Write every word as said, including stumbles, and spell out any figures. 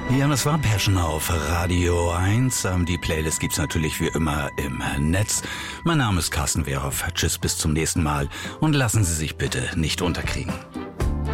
Ja, das war Passion auf Radio eins. Die Playlist gibt's natürlich wie immer im Netz. Mein Name ist Carsten Wehrhoff. Tschüss, bis zum nächsten Mal und lassen Sie sich bitte nicht unterkriegen.